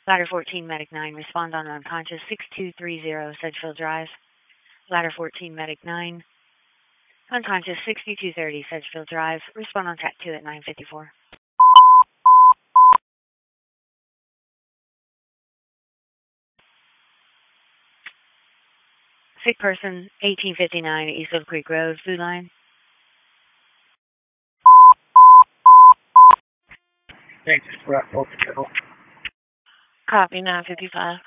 Ladder 14, Medic 9, respond on unconscious 6230 Sedgefield Drive. Ladder 14, Medic 9, unconscious 6230 Sedgefield Drive, respond on TAC 2 at 9:54. Sick person, 1859 East Oak Creek Road, food line. Thanks. Copy 955.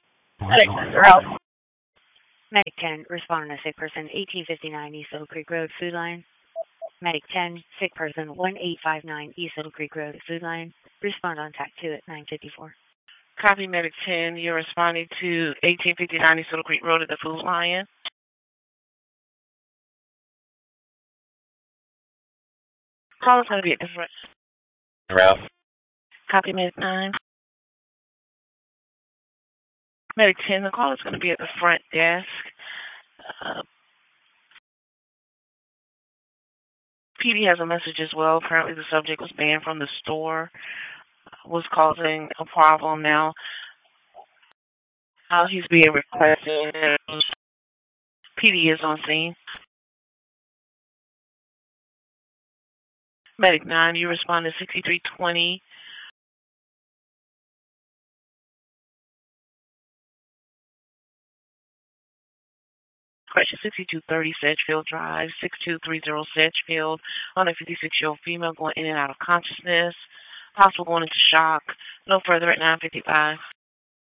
Medic 10, respond on a sick person, 1859 East Oak Creek Road, food line. Medic 10, sick person, 1859 East Little Creek Road, food line. Respond on TAC 2 at 9:54. Copy Medic 10. You're responding to 1859 East Little Creek Road at the Food Lion. Call is going to be at the front. Ralph. Copy Medic 9. Medic 10, the call is going to be at the front desk. PD has a message as well. Apparently the subject was banned from the store, was causing a problem now. How he's being requested. PD is on scene. Medic 9, you respond to 6320. Correction 6230 Sedgefield Drive, 6230 Sedgefield, on a 56-year-old female going in and out of consciousness, possible going into shock. No further at 9:55.